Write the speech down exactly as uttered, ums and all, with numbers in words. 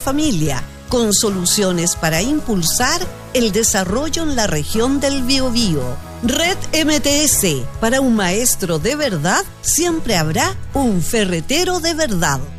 familia, con soluciones para impulsar el desarrollo en la región del Biobío. Red M T S, para un maestro de verdad, siempre habrá un ferretero de verdad.